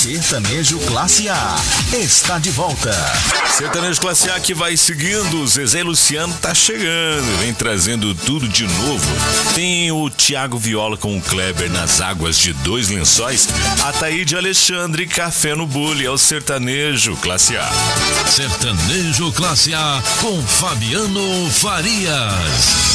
Sertanejo Classe A está de volta. Sertanejo Classe A que vai seguindo. Zezé Luciano tá chegando, vem trazendo tudo de novo. Tem o Thiago Viola com o Kleber nas águas de Dois Lençóis. Ataíde Alexandre, Café no Bule. É o Sertanejo Classe A. Sertanejo Classe A com Fabiano Farias.